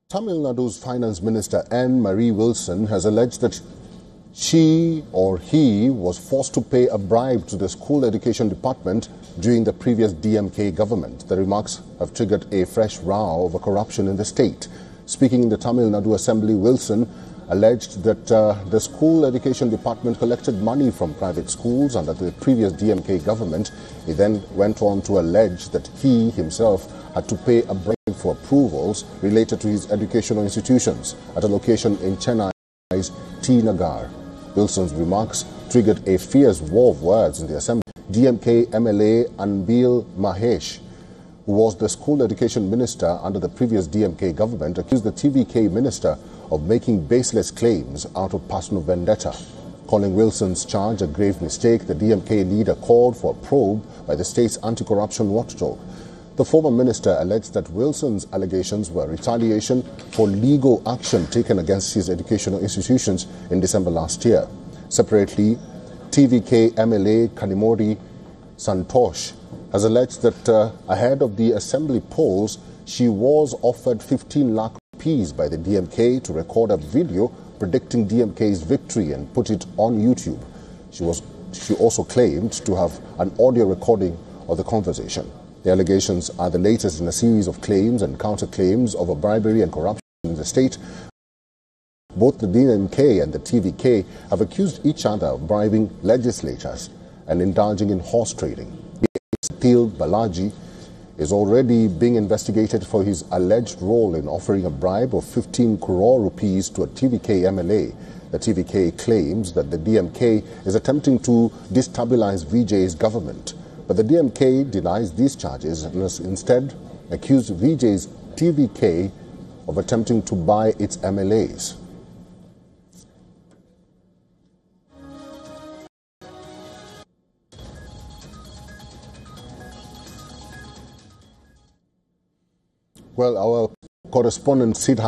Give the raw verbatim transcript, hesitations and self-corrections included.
Tamil Nadu's Finance Minister N. Marie Wilson has alleged that she or he was forced to pay a bribe to the School Education Department during the previous D M K government. The remarks have triggered a fresh row over corruption in the state. Speaking in the Tamil Nadu Assembly, Wilson alleged that uh, the School Education Department collected money from private schools under the previous D M K government. He then went on to allege that he himself had to pay a bribe for approvals related to his educational institutions at a location in Chennai's T. Nagar. Wilson's remarks triggered a fierce war of words in the Assembly. D M K M L A Anbil Mahesh, who was the school education minister under the previous D M K government, accused the T V K minister of making baseless claims out of personal vendetta. Calling Wilson's charge a grave mistake, the D M K leader called for a probe by the state's anti-corruption watchdog. The former minister alleged that Wilson's allegations were retaliation for legal action taken against his educational institutions in December last year. Separately, T V K M L A Kanimori Santosh has alleged that uh, ahead of the assembly polls, she was offered fifteen lakh rupees by the D M K to record a video predicting D M K's victory and put it on YouTube. She was she also claimed to have an audio recording of the conversation. The allegations are the latest in a series of claims and counterclaims over bribery and corruption in the state. Both the D M K and the T V K have accused each other of bribing legislators and indulging in horse trading. Satil Balaji is already being investigated for his alleged role in offering a bribe of fifteen crore rupees to a T V K M L A. The T V K claims that the D M K is attempting to destabilize V J's government. But the D M K denies these charges and has instead accused V J's T V K of attempting to buy its M L As. Well, our correspondent Sid